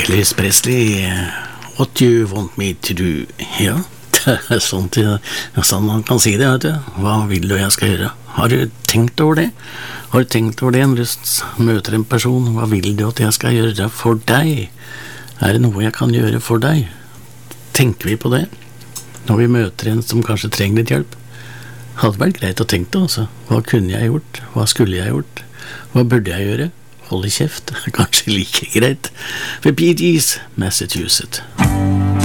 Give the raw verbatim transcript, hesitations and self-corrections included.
Elvis Presley, what do you want me to do? Ja, det er sånn, til, sånn man kan si det, vet du. Hva vil du jeg skal gjøre? Har du tenkt over det? Har du tenkt over det når du møter en person? Hva vil du at jeg skal gjøre for deg? Er det noe jeg kan gjøre for deg? Tenker vi på det? Når vi møter en som kanskje trenger litt hjelp? Hadde vært greit å tenke det, altså. Hva kunne jeg gjort? Hva skulle jeg gjort? Hva burde jeg gjøre? Holde kjeft, kanskje like greit. For Bee Gees, Massachusetts.